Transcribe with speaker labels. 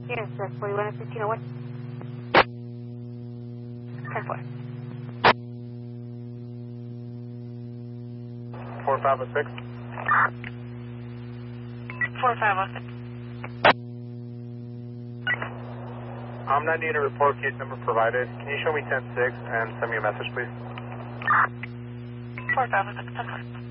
Speaker 1: Yes, that's 41 and 1501. 10-4.
Speaker 2: 4506.
Speaker 1: 4506.
Speaker 2: I'm not needing a report case number provided. Can you show me 10-6 and send me a message, please?
Speaker 1: 4506, 10-4.